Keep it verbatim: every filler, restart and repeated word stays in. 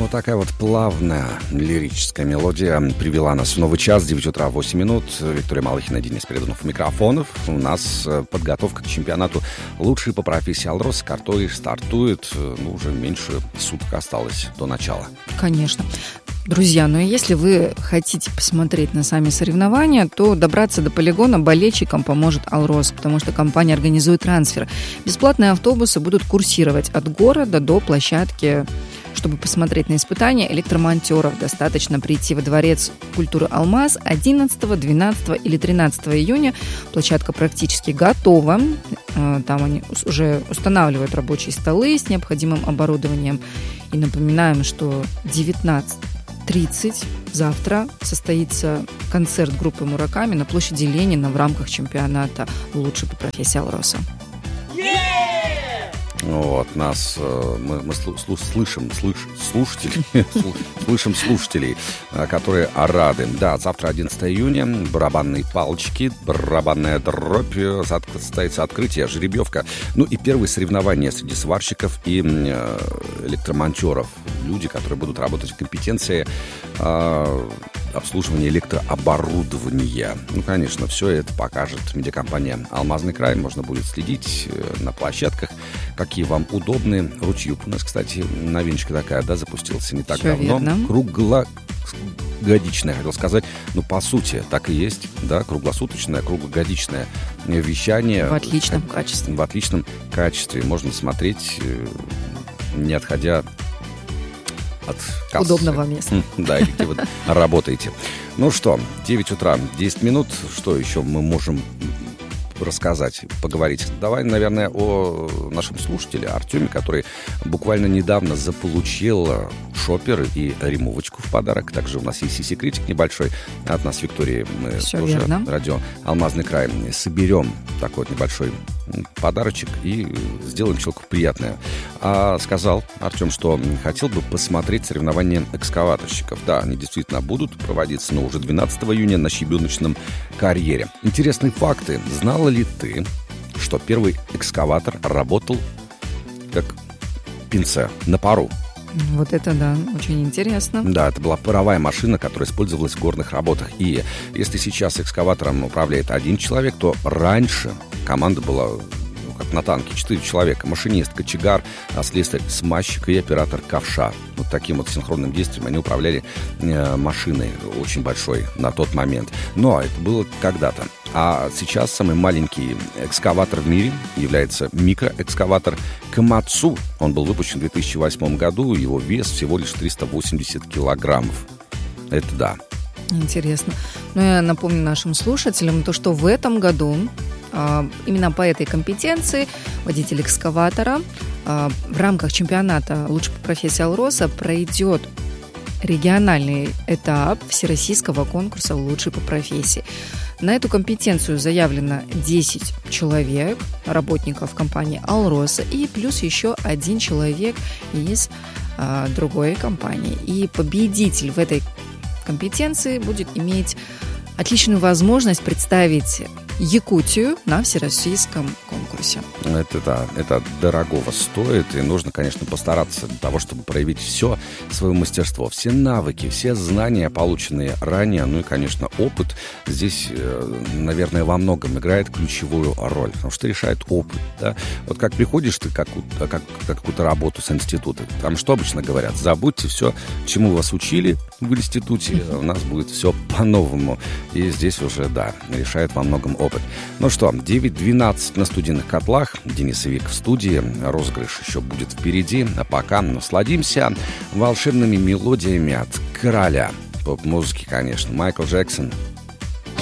Вот такая вот плавная лирическая мелодия привела нас в новый час, девять утра, восемь минут. Виктория Малыхина, Денис Передонов, микрофонов. У нас подготовка к чемпионату «Лучший по профессии Алрос», который стартует, ну, уже меньше суток осталось до начала. Конечно. Друзья, ну и если вы хотите посмотреть на сами соревнования, то добраться до полигона болельщикам поможет Алрос, потому что компания организует трансфер. Бесплатные автобусы будут курсировать от города до площадки. Чтобы посмотреть на испытания электромонтеров, достаточно прийти во Дворец культуры «Алмаз» одиннадцатого, двенадцатого или тринадцатого июня. Площадка практически готова. Там они уже устанавливают рабочие столы с необходимым оборудованием. И напоминаем, что девятнадцать тридцать завтра состоится концерт группы «Мураками» на площади Ленина в рамках чемпионата «Лучший по профессии Алроса». Вот, нас, мы, мы слу, слышим, слыш, слушателей, слышим слушателей, которые рады. Да, завтра, одиннадцатого июня, барабанные палочки, барабанная дробь, состоится открытие, жеребьевка. Ну и первые соревнования среди сварщиков и электромонтеров. Люди, которые будут работать в компетенции э, обслуживания электрооборудования. Ну, конечно, все это покажет медиакомпания «Алмазный край». Можно будет следить на площадках, какие вам удобны. Рутьюб у нас, кстати, новиночка такая, да, запустился не так все давно. Верно. Круглогодичное, хотел сказать. Ну, по сути, так и есть, да, круглосуточное, круглогодичное вещание. В отличном качестве. В отличном качестве. Можно смотреть, не отходя от кассы. Удобного места. Да, или где вы работаете. Ну что, девять утра, десять минут. Что еще мы можем рассказать, поговорить? Давай, наверное, о нашем слушателе Артеме, который буквально недавно заполучил шопер и ремовочку в подарок. Также у нас есть и секретик небольшой от нас, Виктории. Мы Все тоже, верно. радио «Алмазный край», соберем такой вот небольшой подарочек и сделаем человеку приятное. А сказал Артем, что хотел бы посмотреть соревнования экскаваторщиков. Да, они действительно будут проводиться, но уже двенадцатого июня на щебеночном карьере. Интересные факты. Знала ли ты, что первый экскаватор работал как пинце на пару? Вот это да, очень интересно. Да, это была паровая машина, которая использовалась в горных работах. И если сейчас экскаватором управляет один человек, то раньше команда была, ну, как на танке, четыре человека. Машинист, кочегар, слесарь, смазчик и оператор ковша. Вот таким вот синхронным действием они управляли э, машиной очень большой на тот момент. Но это было когда-то. А сейчас самый маленький экскаватор в мире является микроэкскаватор Камацу. Он был выпущен в две тысячи восьмом году. Его вес всего лишь триста восемьдесят килограммов. Это да. Интересно. Но я напомню нашим слушателям, то, что в этом году а, именно по этой компетенции водитель экскаватора а, в рамках чемпионата «Лучший по профессии Алроса» пройдет региональный этап всероссийского конкурса «Лучший по профессии». На эту компетенцию заявлено десять человек, работников компании «Алроса», и плюс еще один человек из а, другой компании. И победитель в этой компетенции будет иметь отличную возможность представить Якутию на всероссийском конкурсе. Это, да, это дорогого стоит, и нужно, конечно, постараться для того, чтобы проявить все свое мастерство, все навыки, все знания, полученные ранее, ну и, конечно, опыт здесь, наверное, во многом играет ключевую роль, потому что решает опыт, да. Вот как приходишь ты как, как, на какую-то работу с института, там что обычно говорят? Забудьте все, чему вас учили в институте, у нас будет все по-новому, и здесь уже, да, решает во многом опыт. Ну что, девять двенадцать на студийных котлах. Денис и Вик в студии. Розыгрыш еще будет впереди. А пока насладимся волшебными мелодиями от короля поп-музыки, конечно, Майкл Джексон.